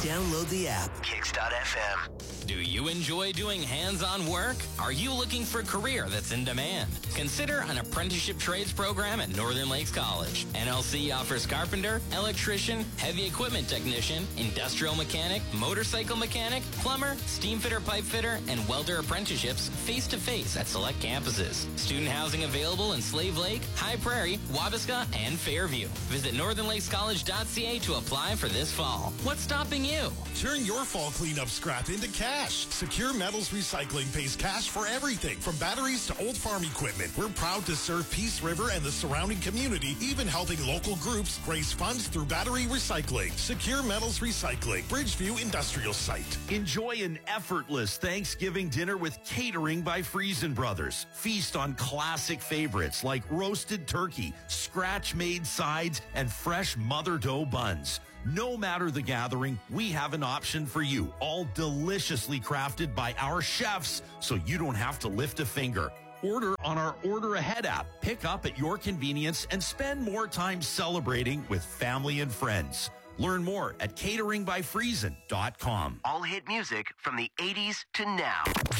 Download the app. Kicks.fm. Do you enjoy doing hands-on work? Are you looking for a career that's in demand? Consider an apprenticeship trades program at Northern Lakes College. NLC offers carpenter, electrician, heavy equipment technician, industrial mechanic, motorcycle mechanic, plumber, steam fitter, pipe fitter, and welder apprenticeships face-to-face at select campuses. Student housing available in Slave Lake, High Prairie, Wabasca, and Fairview. Visit northernlakescollege.ca to apply for this fall. What's stopping you? Turn your fall cleanup scrap into cash. Secure Metals Recycling pays cash for everything from batteries to old farm equipment. We're proud to serve Peace River and the surrounding community, even helping local groups raise funds through battery recycling. Secure Metals Recycling, Bridgeview Industrial Site. Enjoy an effortless Thanksgiving dinner with Catering by Friesen Brothers. Feast on classic favorites like roasted turkey, scratch-made sides, and fresh mother dough buns. No matter the gathering, we have an option for you, all deliciously crafted by our chefs, so you don't have to lift a finger. Order on our Order Ahead app. Pick up at your convenience and spend more time celebrating with family and friends. Learn more at cateringbyfriesen.com. All hit music from the 80s to now.